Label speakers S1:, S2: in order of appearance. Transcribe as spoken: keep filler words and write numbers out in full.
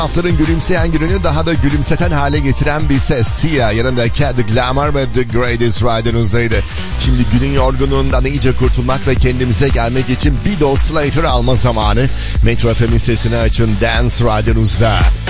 S1: Haftanın gülümseyen gününü daha da gülümseten hale getiren bir ses. Sia yanındaki The Glamour ve The Greatest Rider'ınızdaydı. Şimdi günün yorgunluğundan iyice kurtulmak ve kendimize gelmek için bir doz Slater alma zamanı. Metro F M'in sesini açın, Dance Rider'ınızda.